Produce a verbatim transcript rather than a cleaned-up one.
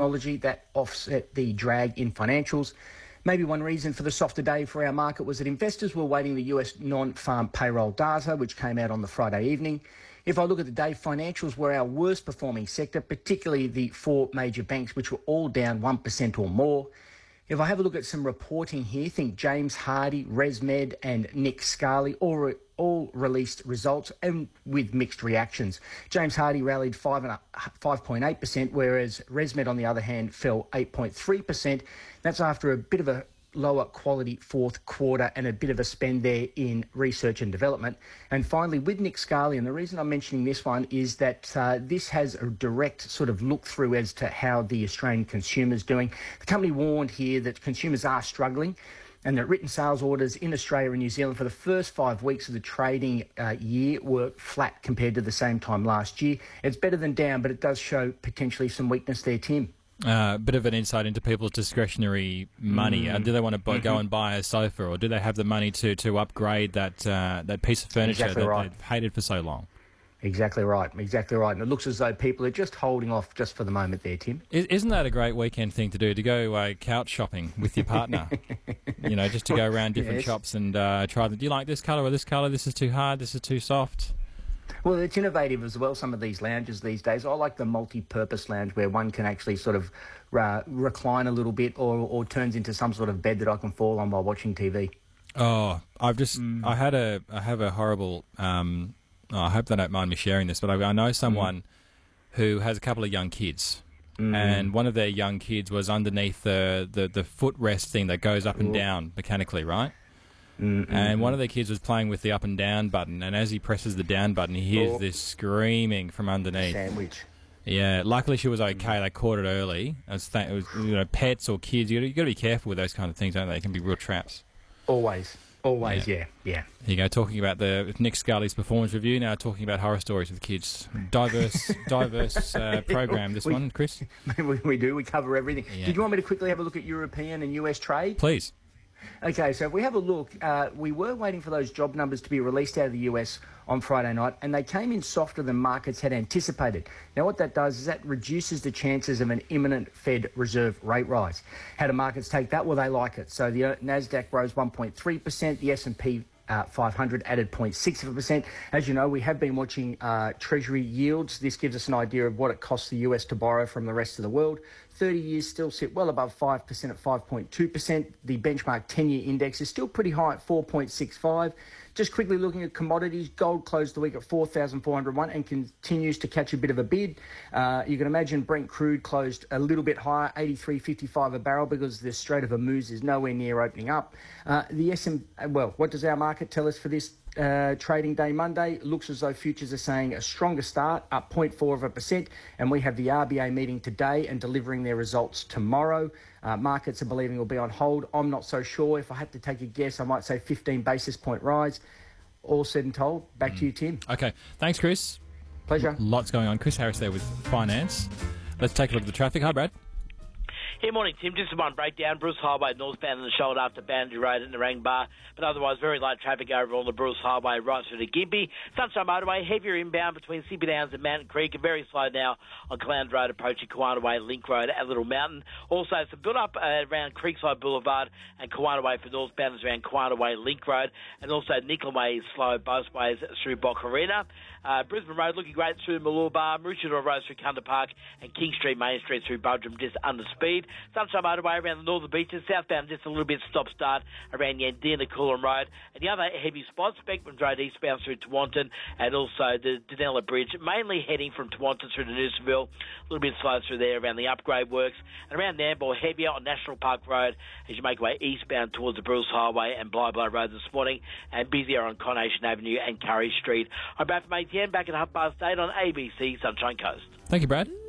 technology that offset the drag in financials. Maybe one reason for the softer day for our market was that investors were waiting the U S non-farm payroll data, which came out on the Friday evening. If I look at the day, financials were our worst performing sector, particularly the four major banks, which were all down one percent or more. If I have a look at some reporting here, think James Hardie, ResMed and Nick Scali all, re- all released results and with mixed reactions. James Hardie rallied five point eight percent, whereas ResMed, on the other hand, fell eight point three percent. That's after a bit of a lower quality fourth quarter and a bit of a spend there in research and development. And finally, with Nick Scali, and the reason I'm mentioning this one is that uh, this has a direct sort of look through as to how the Australian consumer's doing. The company warned here that consumers are struggling and that written sales orders in Australia and New Zealand for the first five weeks of the trading uh, year were flat compared to the same time last year. It's better than down, but it does show potentially some weakness there, Tim. A uh, bit of an insight into people's discretionary money. Mm. Uh, do they want to buy, mm-hmm. go and buy a sofa, or do they have the money to, to upgrade that uh, that piece of furniture exactly that right. they've hated for so long? Exactly right, exactly right. And it looks as though people are just holding off just for the moment there, Tim. Isn't that a great weekend thing to do, to go uh, couch shopping with your partner? You know, just to go around different yes. shops and uh, try them. Do you like this colour or this colour? This is too hard, this is too soft. Well, it's innovative as well, some of these lounges these days. I like the multi-purpose lounge where one can actually sort of uh, recline a little bit or, or turns into some sort of bed that I can fall on while watching T V. Oh, I've just, mm. I had a, I have a horrible, um, oh, I hope they don't mind me sharing this, but I, I know someone mm. who has a couple of young kids. Mm. And one of their young kids was underneath the, the, the footrest thing that goes up and Ooh. down mechanically, right? Mm-mm. And one of the kids was playing with the up and down button, and as he presses the down button, he hears oh. this screaming from underneath. Sandwich. Yeah, luckily she was okay. They caught it early. It was, th- it was you know, pets or kids. You got to be careful with those kind of things, don't they? They can be real traps. Always. Always, yeah, yeah. yeah. Here you go, talking about the Nick Scali's performance review, now talking about horror stories with kids. Diverse diverse uh, program, this we, one, Chris. We, we do, we cover everything. Yeah. Did you want me to quickly have a look at European and U S trade? Please. Okay, so if we have a look, uh, we were waiting for those job numbers to be released out of the U S on Friday night, and they came in softer than markets had anticipated. Now, what that does is that reduces the chances of an imminent Fed Reserve rate rise. How do markets take that? Well, they like it. So the Nasdaq rose one point three percent, the S and P Uh, five hundred added zero point six percent. As you know, we have been watching uh, Treasury yields. This gives us an idea of what it costs the U S to borrow from the rest of the world. thirty years still sit well above five percent at five point two percent. The benchmark ten-year index is still pretty high at four point six five. Just quickly looking at commodities, gold closed the week at four thousand four hundred one and continues to catch a bit of a bid. Uh, you can imagine Brent crude closed a little bit higher, eighty-three fifty-five a barrel, because the Strait of Hormuz is nowhere near opening up. Uh, the S M, well, what does our market tell us for this uh, trading day Monday? Looks as though futures are saying a stronger start, up zero point four of a percent, and we have the R B A meeting today and delivering their results tomorrow. Uh, markets are believing will be on hold. I'm not so sure. If I had to take a guess, I might say fifteen basis point rise. All said and told, back mm. to you, Tim. Okay, thanks, Chris. Pleasure. Lots going on. Chris Harris there with finance. Let's take a look at the traffic. Hi, Brad. Hey, morning, Tim. Just a one breakdown. Bruce Highway northbound in the shoulder after Boundary Road in the Narang Bar, but otherwise very light traffic over on the Bruce Highway right through to Gympie. Sunshine Motorway, heavier inbound between Sippy Downs and Mountain Creek, and very slow now on Clown Road approaching Kawana Way Link Road at Little Mountain. Also, some build-up uh, around Creekside Boulevard and Kawana Way for northbound is around Kawana Way Link Road, and also Nickel Way is slow both ways through Bocarina. Uh, Brisbane Road looking great through Malurbar, Maroochydore Road through Cunda Park, and King Street, Main Street through Budrum just under speed. Sunshine Motorway around the northern beaches, southbound just a little bit stop-start around Yandina, Coolum Road. And the other heavy spots, Beckman Road eastbound through Tewantin, and also the Danella Bridge, mainly heading from Tewantin through to Newsonville. A little bit slow through there around the upgrade works. And around Nambour, heavier on National Park Road as you make way eastbound towards the Bruce Highway and Blyblow Road this morning, and busier on Coronation Avenue and Curry Street. I'm Brad from A T N, back at half past eight on A B C Sunshine Coast. Thank you, Brad.